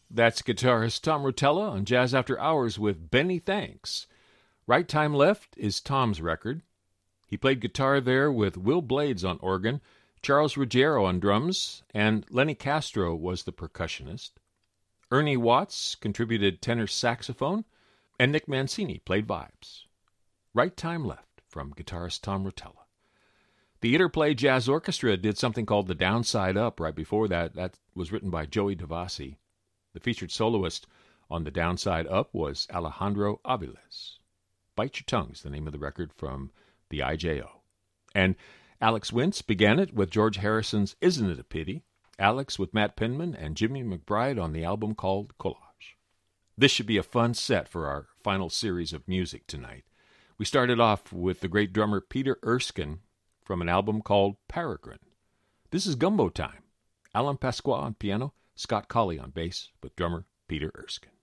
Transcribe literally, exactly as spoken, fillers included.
That's guitarist Tom Rotella on Jazz After Hours with Benny Thanks. Right Time Left is Tom's record. He played guitar there with Will Blades on organ, Charles Ruggiero on drums, and Lenny Castro was the percussionist. Ernie Watts contributed tenor saxophone, and Nick Mancini played vibes. Right Time Left from guitarist Tom Rotella. The Interplay Jazz Orchestra did something called The Downside Up right before that. That was written by Joey DeVasi. The featured soloist on The Downside Up was Alejandro Aviles. Bite Your Tongue's the name of the record from the I J O. And Alex Wintz began it with George Harrison's Isn't It a Pity? Alex with Matt Penman and Jimmy McBride on the album called Collage. This should be a fun set for our final series of music tonight. We started off with the great drummer Peter Erskine from an album called Peregrine. This is Gumbo Time. Alan Pasqua on piano, Scott Colley on bass, with drummer Peter Erskine.